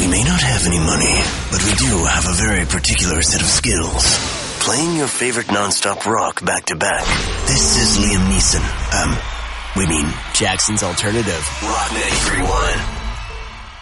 may not have any money, but we do have a very particular set of skills. Playing your favorite non-stop rock back-to-back. This is Liam Neeson. Jackson's Alternative. Rock 93.1.